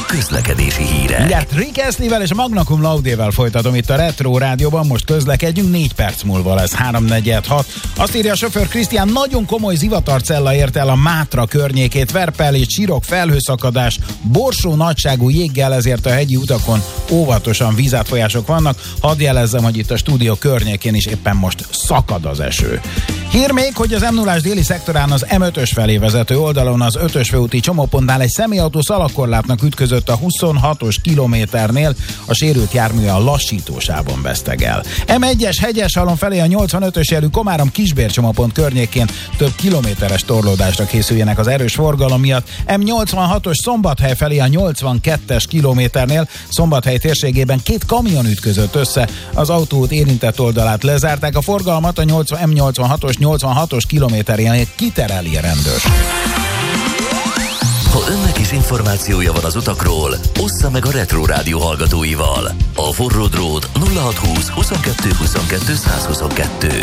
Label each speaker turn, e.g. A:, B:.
A: közlekedési hírek.
B: Mindjárt Rick Astley-vel és a Magna Cum Laude-vel folytatom itt a Retro Rádióban, most közlekedjünk, 4 perc múlva lesz 3:46. Azt írja a sofőr Krisztián, nagyon komoly zivatarcella ért el a Mátra környékét, verpelés, sírok, felhőszakadás, borsó nagyságú jéggel, ezért a hegyi utakon óvatosan vízátfolyások vannak. Hadd jelezzem, hogy itt a stúdió környékén is éppen most szakad az eső. Hír még, hogy az M0-ás déli szektorán az M5-ös felé vezető oldalon az 5-ös főúti csomópontnál egy személyautó szalagkorlátnak ütközött a 26-os kilométernél, a sérült jármű a lassítósában vesztegel. M1-es Hegyeshalom felé a 85-ös jelű Komárom-Kisbér csomópont környékén több kilométeres torlódásra készüljenek az erős forgalom miatt. M86-os Szombathely felé a 82-es kilométernél Szombathely térségében 2 kamion ütközött össze, az autóút érintett oldalát lezárták, a forgalmat a M86-os 86-os kilométerjénél kitereli a rendőrség.
A: Ha önnek is információja van az utakról, ossza meg a Retro Rádió hallgatóival. A forró drót 0620 22 22 122.